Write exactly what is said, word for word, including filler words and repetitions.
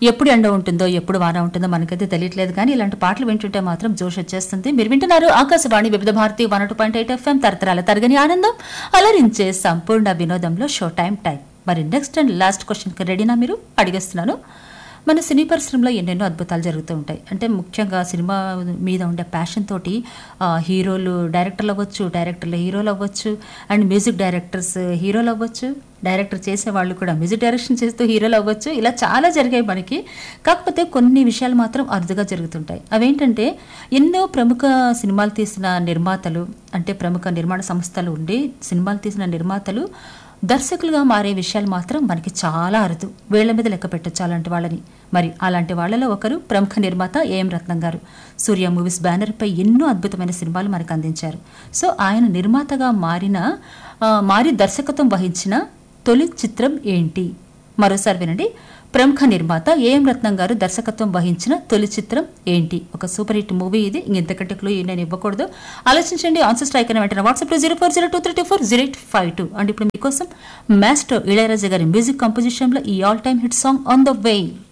ఎప్పుడు ఎండ ఉంటుందో ఎప్పుడు వాన ఉంటుందో మనకైతే తెలియట్లేదు, కానీ ఇలాంటి పాటలు వింటుంటే మాత్రం జోష్ వచ్చేస్తుంది. మీరు వింటున్నారు ఆకాశవాణి వివిధ Bharati one two point eight FM, తరతరాల తరగని ఆనందం, అలరించే సంపూర్ణ వినోదంలో షో టైం టైం. మరి నెక్స్ట్ అండ్ లాస్ట్ క్వశ్చన్కి రెడీనా మీరు? అడిగేస్తున్నాను. మన సినీ పరిశ్రమలో ఎన్నెన్నో అద్భుతాలు జరుగుతూ ఉంటాయి. అంటే ముఖ్యంగా సినిమా మీద ఉండే ప్యాషన్ తోటి హీరోలు డైరెక్టర్లు అవ్వచ్చు, డైరెక్టర్లు హీరోలు అవ్వచ్చు, అండ్ మ్యూజిక్ డైరెక్టర్స్ హీరోలు అవ్వచ్చు, డైరెక్టర్ చేసే వాళ్ళు కూడా మ్యూజిక్ డైరెక్షన్ చేస్తూ హీరోలు అవ్వచ్చు. ఇలా చాలా జరిగాయి మనకి. కాకపోతే కొన్ని విషయాలు మాత్రం అరుదుగా జరుగుతుంటాయి. అవేంటంటే ఎన్నో ప్రముఖ సినిమాలు తీసిన నిర్మాతలు, అంటే ప్రముఖ నిర్మాణ సంస్థలు ఉండి సినిమాలు తీసిన నిర్మాతలు దర్శకులుగా మారే విషయాలు మాత్రం మనకి చాలా అరుదు. వేళ్ల మీద లెక్క పెట్టచ్చు అలాంటి వాళ్ళని. మరి అలాంటి వాళ్ళలో ఒకరు ప్రముఖ నిర్మాత ఏఎం రత్నం గారు. సూర్య మూవీస్ బ్యానర్పై ఎన్నో అద్భుతమైన సినిమాలు మనకు అందించారు. సో ఆయన నిర్మాతగా మారిన మారి దర్శకత్వం వహించిన తొలి చిత్రం ఏంటి? మరోసారి వినండి. ప్రముఖ నిర్మాత ఏఎం రత్నం గారు దర్శకత్వం వహించిన తొలి చిత్రం ఏంటి? ఒక సూపర్ హిట్ మూవీ ఇది. ఇంకెంతకంటే క్లూ నేను ఇవ్వకూడదు. ఆలోచించండి. ఆన్సర్ స్ట్రైక్ అని వెంటనే వాట్సాప్ లో zero four zero two three two four zero eight five two. And ఇప్పుడు మీకోసం మాస్టర్ ఇళయరాజా గారి మ్యూజిక్ కంపోజిషన్ లో ఈ all time hit song on the way.